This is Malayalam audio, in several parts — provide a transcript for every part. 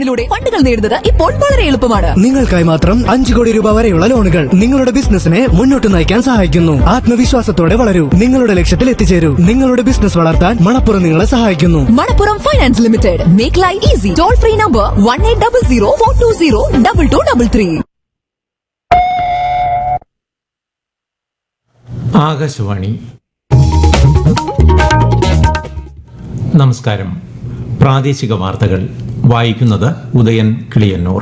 എന്നതിലൂടെ ഫണ്ടുകൾ നേടുന്നത് ഇപ്പോൾ വളരെ എളുപ്പമാണ്. നിങ്ങൾക്കായി മാത്രം 5 കോടി രൂപ വരെയുള്ള ലോണുകൾ നിങ്ങളുടെ ബിസിനസിനെ മുന്നോട്ട് നയിക്കാൻ സഹായിക്കുന്നു. ആത്മവിശ്വാസത്തോടെ വളരൂ, നിങ്ങളുടെ ലക്ഷ്യത്തിൽ എത്തിച്ചേരൂ. നിങ്ങളുടെ ബിസിനസ് വളർത്താൻ മണപ്പുറം നിങ്ങളെ സഹായിക്കുന്നു. Manappuram finance limited. Make life easy. Toll free number 1800 420 2233. Akashvani. നമസ്കാരം. പ്രാദേശിക വാർത്തകൾ വായിക്കുന്നത് ഉദയൻ കിളിയന്നൂർ.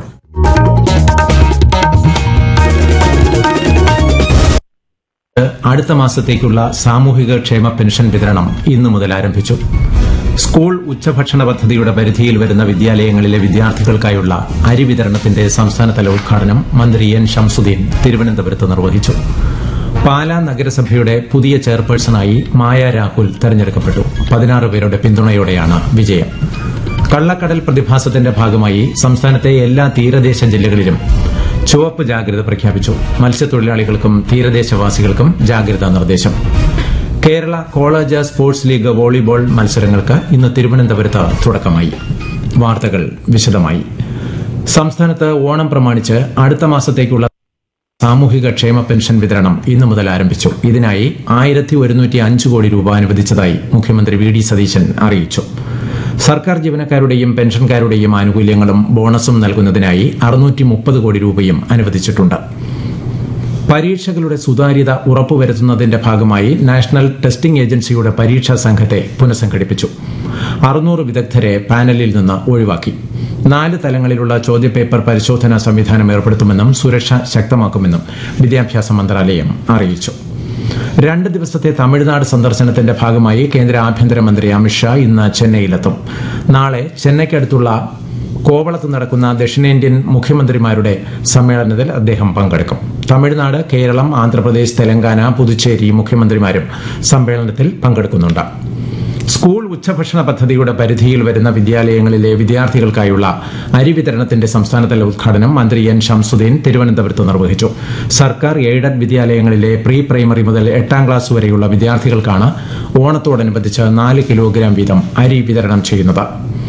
അടുത്ത മാസത്തേക്കുള്ള സാമൂഹിക ക്ഷേമ പെൻഷൻ വിതരണം ഇന്നു മുതൽ ആരംഭിച്ചു. സ്കൂൾ ഉച്ചഭക്ഷണ പദ്ധതിയുടെ പരിധിയിൽ വരുന്ന വിദ്യാലയങ്ങളിലെ വിദ്യാർത്ഥികൾക്കായുള്ള അരി വിതരണത്തിന്റെ സംസ്ഥാനതല ഉദ്ഘാടനം മന്ത്രി എൻ ശംസുദ്ദീൻ തിരുവനന്തപുരത്ത് നിർവഹിച്ചു. പാലാ നഗരസഭയുടെ പുതിയ ചെയർപേഴ്സണായി മായ രാഹുൽ തെരഞ്ഞെടുക്കപ്പെട്ടു. 16 പേരുടെ പിന്തുണയോടെയാണ് വിജയം. കള്ളക്കടൽ പ്രതിഭാസത്തിന്റെ ഭാഗമായി സംസ്ഥാനത്തെ എല്ലാ തീരദേശ ജില്ലകളിലും ചുവപ്പ് ജാഗ്രത പ്രഖ്യാപിച്ചു. മത്സ്യത്തൊഴിലാളികൾക്കും തീരദേശവാസികൾക്കും ജാഗ്രതാ നിർദ്ദേശം. Kerala college sports league volleyball മത്സരങ്ങൾക്ക് ഇന്ന് തിരുവനന്തപുരത്ത് തുടക്കമായി. വാർത്തകൾ വിശദമായി. സംസ്ഥാനത്ത് ഓണം പ്രമാണിച്ച് അടുത്ത മാസത്തേക്കുള്ള സാമൂഹിക ക്ഷേമ പെൻഷൻ വിതരണം ഇന്നു മുതൽ ആരംഭിച്ചു. ഇതിനായി 1105 കോടി രൂപ അനുവദിച്ചതായി മുഖ്യമന്ത്രി വി ഡി സതീശൻ അറിയിച്ചു. സർക്കാർ ജീവനക്കാരുടെയും പെൻഷൻകാരുടെയും ആനുകൂല്യങ്ങളും ബോണസും നൽകുന്നതിനായി 630 കോടി രൂപയും അനുവദിച്ചിട്ടുണ്ട്. പരീക്ഷകളുടെ സുതാര്യത ഉറപ്പുവരുത്തുന്നതിന്റെ ഭാഗമായി നാഷണൽ ടെസ്റ്റിംഗ് ഏജൻസിയുടെ പരീക്ഷാ സംഘത്തെ പുനഃസംഘടിപ്പിച്ചു. 600 വിദഗ്ധരെ പാനലിൽ നിന്ന് ഒഴിവാക്കി. 4 തലങ്ങളിലുള്ള ചോദ്യപേപ്പർ പരിശോധനാ സംവിധാനം ഏർപ്പെടുത്തുമെന്നും സുരക്ഷ ശക്തമാക്കുമെന്നും വിദ്യാഭ്യാസ മന്ത്രാലയം അറിയിച്ചു. 2 ദിവസത്തെ തമിഴ്നാട് സന്ദർശനത്തിന്റെ ഭാഗമായി കേന്ദ്ര ആഭ്യന്തരമന്ത്രി അമിത്ഷാ ഇന്ന് ചെന്നൈയിലെത്തും. നാളെ ചെന്നൈക്കടുത്തുള്ള കോവളത്ത് നടക്കുന്ന ദക്ഷിണേന്ത്യൻ മുഖ്യമന്ത്രിമാരുടെ സമ്മേളനത്തിൽ അദ്ദേഹം പങ്കെടുക്കും. തമിഴ്നാട്, കേരളം, ആന്ധ്രാപ്രദേശ്, തെലങ്കാന, പുതുച്ചേരി മുഖ്യമന്ത്രിമാരും സമ്മേളനത്തിൽ പങ്കെടുക്കുന്നുണ്ട്. സ്കൂൾ ഉച്ചഭക്ഷണ പദ്ധതിയുടെ പരിധിയിൽ വരുന്ന വിദ്യാലയങ്ങളിലെ വിദ്യാർത്ഥികൾക്കായുള്ള അരി വിതരണത്തിന്റെ സംസ്ഥാനതല ഉദ്ഘാടനം മന്ത്രി എൻ ശംസുദ്ദീൻ തിരുവനന്തപുരത്ത് നിർവഹിച്ചു. സർക്കാർ എയ്ഡഡ് വിദ്യാലയങ്ങളിലെ പ്രീ പ്രൈമറി മുതൽ 8ാം ക്ലാസ് വരെയുള്ള വിദ്യാർത്ഥികൾക്കാണ് ഓണത്തോടനുബന്ധിച്ച് 4 കിലോഗ്രാം വീതം അരി വിതരണം ചെയ്യുന്നത്.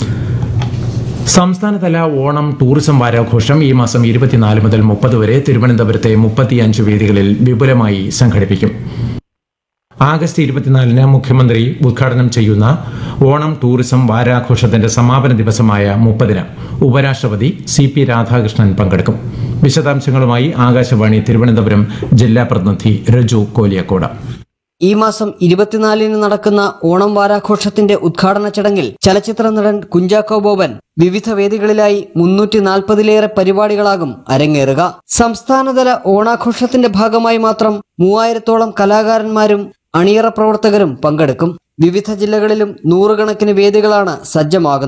സംസ്ഥാനതല ഓണം ടൂറിസം വാരാഘോഷം ഈ മാസം 24 മുതൽ 30 വരെ തിരുവനന്തപുരത്തെ 35 വേദികളിൽ വിപുലമായി സംഘടിപ്പിക്കും. ആഗസ്റ്റ് 24-ന് മുഖ്യമന്ത്രി ഉദ്ഘാടനം ചെയ്യുന്ന ഓണം ടൂറിസം വാരാഘോഷത്തിന്റെ സമാപന ദിവസമായ 30-ന് ഉപരാഷ്ട്രപതി CP രാധാകൃഷ്ണൻ പങ്കെടുക്കും. വിശദാംശങ്ങളുമായി ആകാശവാണി തിരുവനന്തപുരം ജില്ലാ പ്രതിനിധി രജു കോലിയക്കോട്. ഈ മാസം 24-ന് നടക്കുന്ന ഓണം വാരാഘോഷത്തിന്റെ ഉദ്ഘാടന ചടങ്ങിൽ ചലച്ചിത്ര നടൻ കുഞ്ചാക്കോ ബോബൻ വിവിധ വേദികളിലായി 340-ലേറെ പരിപാടികളാകും അരങ്ങേറുക. സംസ്ഥാനതല ഓണാഘോഷത്തിന്റെ ഭാഗമായി മാത്രം 3000-ഓളം കലാകാരന്മാരും അണിയറ പ്രവർത്തകരും പങ്കെടുക്കും. വിവിധ ജില്ലകളിലും 100 കണക്കിന് വേദികളാണ് സജ്ജമാകുന്നത്.